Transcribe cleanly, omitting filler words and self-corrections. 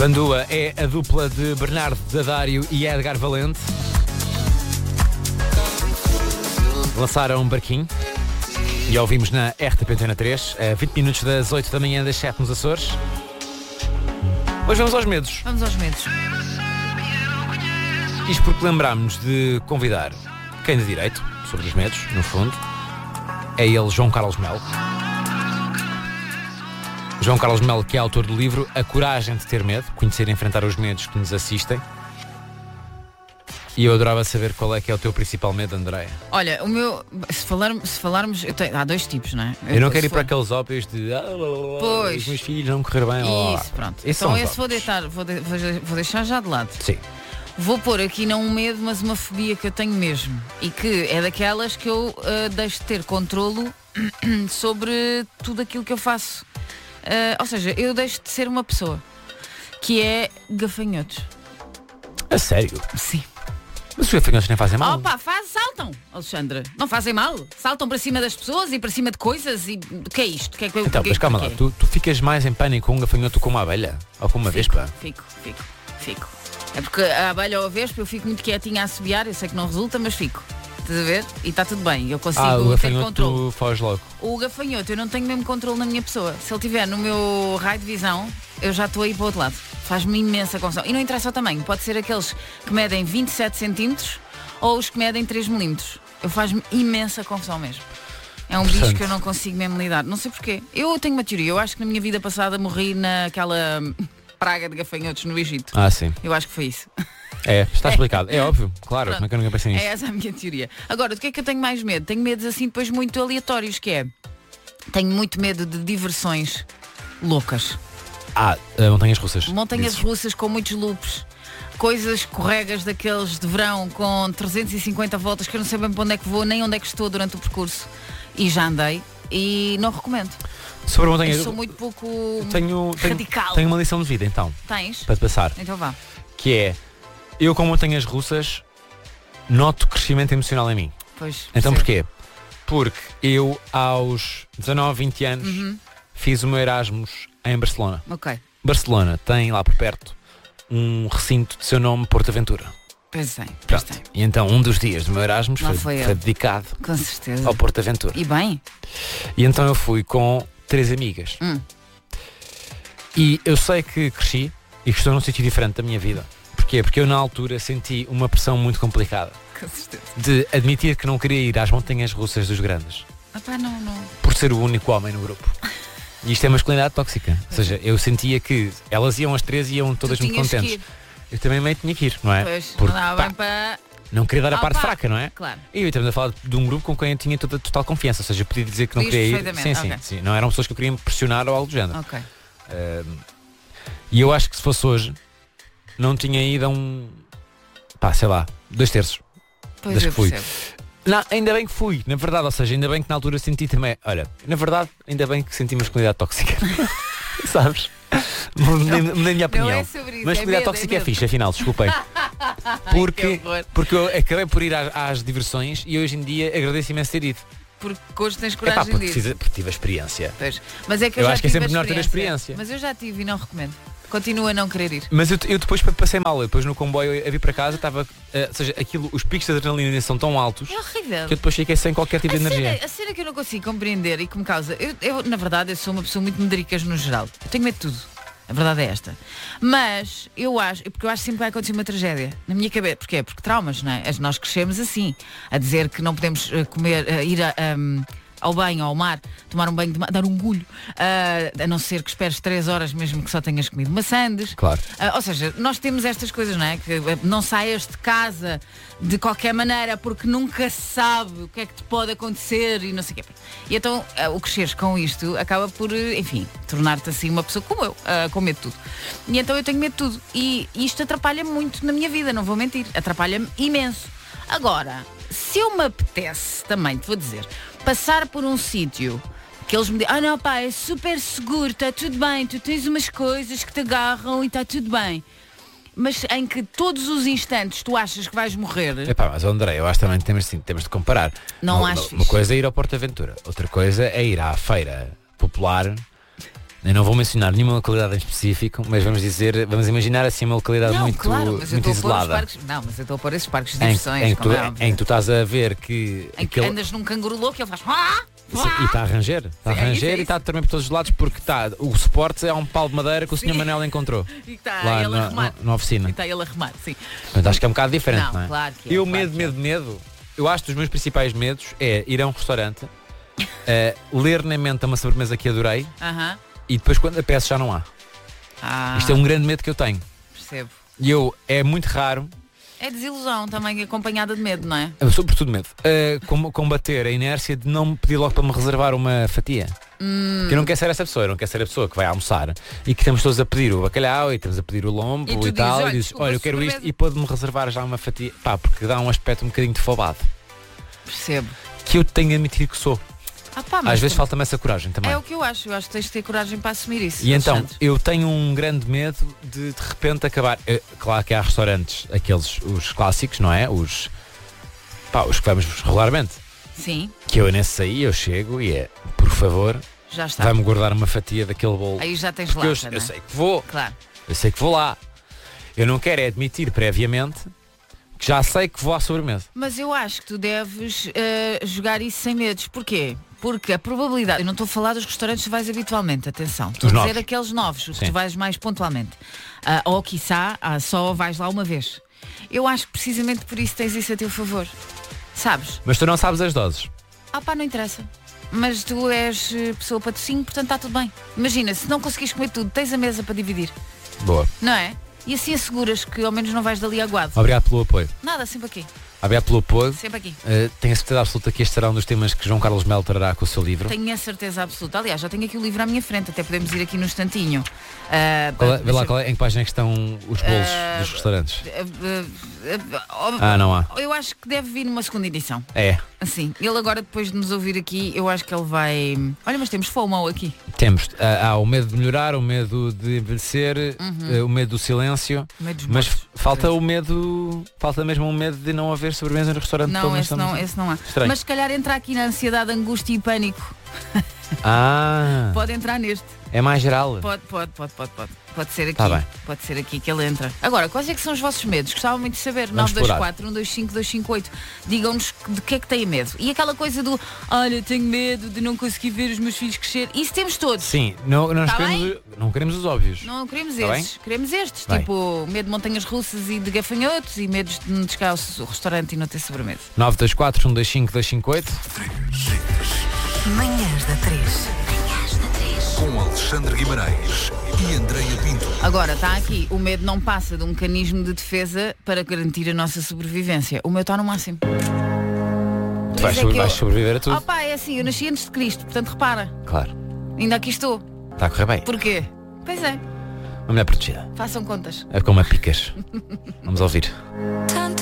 Bandua é a dupla de Bernardo Dadário e Edgar Valente. Lançaram um barquinho e ouvimos na RTP Antena 3, a 20 minutos das 8 da manhã, das 7 nos Açores. Hoje vamos aos medos. Vamos aos medos. Isto porque lembrámos de convidar quem de direito sobre os medos, no fundo. É ele, João Carlos Melo. João Carlos Melo, que é autor do livro A Coragem de Ter Medo, conhecer e enfrentar os medos que nos assistem. E eu adorava saber qual é que é o teu principal medo, Andréia. Olha, o meu, se falarmos, há dois tipos, não é? Eu não quero ir para aqueles óbvios de Pois. os meus filhos vão correr bem. Isso, pronto. Esses Então são os esse vou deixar já de lado. Sim. Vou pôr aqui não um medo, mas uma fobia que eu tenho mesmo. E que é daquelas que eu deixo de ter controlo sobre tudo aquilo que eu faço. Ou seja, eu deixo de ser uma pessoa que é gafanhotos. A sério? Sim. Mas os gafanhotos nem fazem mal. Opa, saltam, Alexandra. Não fazem mal. Saltam para cima das pessoas e para cima de coisas e o que é isto? Então, mas calma lá, tu ficas mais em pânico com um gafanhoto com uma abelha? Ou com uma vespa? Fico. É porque a abelha ou a vespa eu fico muito quietinha a assobiar, eu sei que não resulta, mas fico. Estás a ver? E está tudo bem, eu consigo o ter gafanhoto controle. tu foges logo. O gafanhoto, eu não tenho mesmo controle na minha pessoa. Se ele estiver no meu raio de visão, eu já estou aí para o outro lado. Faz-me imensa confusão. E não interessa o tamanho, pode ser aqueles que medem 27 centímetros ou os que medem 3 milímetros. Faz-me imensa confusão mesmo. É um bicho que eu não consigo mesmo lidar. Não sei porquê. Eu tenho uma teoria. Eu acho que na minha vida passada morri naquela praga de gafanhotos no Egito. Ah, sim. Eu acho que foi isso. É, está explicado. É óbvio, claro. Pronto. Como é que eu nunca pensei nisso? É essa a minha teoria. Agora, do que é que eu tenho mais medo? Tenho medos assim depois muito aleatórios, que é... Tenho muito medo de diversões loucas. Montanhas russas. Montanhas russas com muitos loops. Coisas escorregas daqueles de verão com 350 voltas que eu não sei bem para onde é que vou, nem onde é que estou durante o percurso. E já andei e não recomendo. Sobre montanhas... Eu sou muito pouco radical. Tenho uma lição de vida, então. Tens? Para te passar. Então vá. Que é... Eu com montanhas russas noto crescimento emocional em mim. Pois. Então porquê? Porque eu aos 19, 20 anos fiz o meu Erasmus em Barcelona. Ok. Barcelona tem lá por perto um recinto de seu nome, Porto Aventura. Pois tem. E então um dos dias do meu Erasmus foi dedicado com certeza ao Porto Aventura. E bem? E então eu fui com 3 amigas. E eu sei que cresci e que estou num sítio diferente da minha vida. Porquê? Porque eu na altura senti uma pressão muito complicada. Com certeza. De admitir que não queria ir às montanhas russas dos grandes. Não. Por ser o único homem no grupo. E isto é masculinidade tóxica. Ou seja, eu sentia que elas iam às 3 e iam todas muito contentes. Eu também meio tinha que ir, não é? Pois, porque, não dava bem para... Não queria dar a parte fraca, não é? Claro. E eu estava a falar de um grupo com quem eu tinha total confiança. Ou seja, eu podia dizer que não queria ir. Sim. Não eram pessoas que eu queria me pressionar ou algo do género. Ok. E eu acho que se fosse hoje, não tinha ido a um... 2/3. Pois das eu que fui. percebo. Não, ainda bem que fui, na verdade, ou seja, ainda bem que na altura senti também, olha, na verdade, ainda bem que senti masculinidade tóxica. Sabes? Mudei a minha opinião. Não é sobre isso, masculinidade tóxica é fixe, afinal, desculpem. Porque eu acabei por ir às diversões e hoje em dia agradeço imenso ter ido. Porque hoje tens coragem de ir. Porque tive a experiência. Pois. Mas é que eu já acho que é tive sempre melhor ter a experiência. Mas eu já tive e não recomendo. Continuo a não querer ir. Mas eu depois passei mal. Depois no comboio a vir para casa estava... ou seja, os picos de adrenalina são tão altos... É horrível. Que eu depois fiquei sem qualquer tipo de energia. A cena que eu não consigo compreender e que me causa... Eu, na verdade, eu sou uma pessoa muito medricas no geral. Eu tenho medo de tudo. A verdade é esta. Mas eu acho... Porque eu acho que sempre vai acontecer uma tragédia. Na minha cabeça. Porquê? Porque traumas, não é? Nós crescemos assim. A dizer que não podemos comer... ir ao banho, ao mar, tomar um banho de mar, dar um gulho, a não ser que esperes 3 horas mesmo que só tenhas comido maçãs. Claro. Ou seja, nós temos estas coisas, não é? Que não saias de casa de qualquer maneira porque nunca se sabe o que é que te pode acontecer e não sei o quê. E então o cresceres com isto acaba por, enfim, tornar-te assim uma pessoa como eu, com medo de tudo. E então eu tenho medo de tudo. E isto atrapalha-me muito na minha vida, não vou mentir. Atrapalha-me imenso. Agora, se eu me apetece, também te vou dizer, passar por um sítio que eles me dizem, não pá, é super seguro, está tudo bem, tu tens umas coisas que te agarram e está tudo bem. Mas em que todos os instantes tu achas que vais morrer. Mas André, eu acho que também temos de comparar. Não acho fixe. Uma coisa é ir ao Porto Aventura, outra coisa é ir à feira popular Eu não vou mencionar nenhuma localidade em específico, mas vamos imaginar assim uma localidade muito isolada. Mas eu estou a pôr esses parques de diversões. Em que tu estás a ver que... Em que andas num canguru louco e ele faz... E está a ranger. E está a tremer por todos os lados porque o suporte é um pau de madeira que o Sr. Manel encontrou. E está lá ele a remar. Na oficina. E está ele a remar, sim. Mas acho que é um bocado diferente, não é? Claro que é. Eu medo. Eu acho que os meus principais medos é ir a um restaurante, ler na mente uma sobremesa que adorei e depois quando a peço já não há. Isto é um grande medo que eu tenho. Percebo. E é muito raro. É desilusão também acompanhada de medo, não é? Sobretudo medo. Combater a inércia de não me pedir logo para me reservar uma fatia. Porque eu não quero ser essa pessoa. Eu não quero ser a pessoa que vai almoçar e que estamos todos a pedir o bacalhau e estamos a pedir o lombo e tal. E dizes, olha, eu quero isto e pode-me reservar já uma fatia. Pá, porque dá um aspecto um bocadinho de fobado. Percebo. Que eu tenho a admitir que sou. Às vezes falta-me essa coragem também. É o que eu acho que tens de ter coragem para assumir isso. E então, eu tenho um grande medo de repente acabar. Claro que há restaurantes, os clássicos, não é? Os que vamos regularmente. Sim. Que eu nesse aí, eu chego e por favor, já está. vai-me guardar uma fatia daquele bolo. Aí já tens lá. Eu sei que vou. Claro. Eu sei que vou lá. Eu não quero admitir previamente que já sei que vou à sobremesa. Mas eu acho que tu deves jogar isso sem medos. Porquê? Porque a probabilidade... Eu não estou a falar dos restaurantes que vais habitualmente, atenção. Estou a dizer aqueles novos, os que tu vais mais pontualmente. Ou quiçá, só vais lá uma vez. Eu acho que precisamente por isso tens isso a teu favor. Sabes? Mas tu não sabes as doses. Não interessa. Mas tu és pessoa patrocínio, portanto está tudo bem. Imagina, se não conseguires comer tudo, tens a mesa para dividir. Boa. Não é? E assim asseguras que ao menos não vais dali aguado. Obrigado pelo apoio. Nada, sempre aqui. Obrigado pelo apoio. Sempre aqui. Tenho a certeza absoluta que este será um dos temas que João Carlos Melo trará com o seu livro. Tenho a certeza absoluta. Aliás, já tenho aqui o livro à minha frente. Até podemos ir aqui no instantinho. Vê lá em que página é que estão os bolos dos restaurantes. Não há. Eu acho que deve vir numa segunda edição. É. Assim, ele agora depois de nos ouvir aqui, eu acho que ele vai... Olha, mas temos FOMO aqui. Temos. Há o medo de melhorar, o medo de envelhecer, o medo do silêncio. Mas falta o medo... Falta mesmo o medo de não haver sobremesa no restaurante. Não, esse não há. Estranho. Mas se calhar entra aqui na ansiedade, angústia e pânico. Pode entrar neste. É mais geral. Pode ser aqui. Tá bem. Pode ser aqui que ele entra. Agora, quais é que são os vossos medos? Gostava muito de saber. 924 125 258. Digam-nos de que é que têm medo. E aquela coisa do olha, tenho medo de não conseguir ver os meus filhos crescer. Isso temos todos. Sim, não queremos os óbvios. Não queremos Tá esses. bem? Queremos estes. Bem. Tipo, medo de montanhas russas e de gafanhotos e medos de não chegar ao restaurante e não ter sobremesa. 924 125 258. Manhãs da 3. Com Alexandre Guimarães e Andreia Pinto. Agora, está aqui. O medo não passa de um mecanismo de defesa para garantir a nossa sobrevivência. O meu está no máximo. Tu vais sobreviver a tudo. É assim, eu nasci antes de Cristo, portanto repara. Claro. Ainda aqui estou. Está a correr bem. Porquê? Pois é. Uma mulher protegida. Façam contas. É como a picas. Vamos ouvir. Tanto